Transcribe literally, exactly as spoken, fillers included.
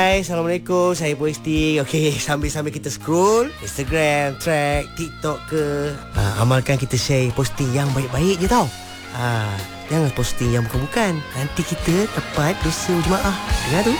Hai, Assalamualaikum. Saya Posting. Okey, sambil-sambil kita scroll Instagram, track, TikTok ke, ha, amalkan kita share posting yang baik-baik je tau. Ha, jangan posting yang bukan-bukan. Nanti kita dapat dosa jemaah. Dengar tu.